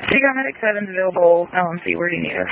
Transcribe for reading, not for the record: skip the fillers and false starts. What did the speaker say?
Seagull Medic 7's available. LMC, where do you need us?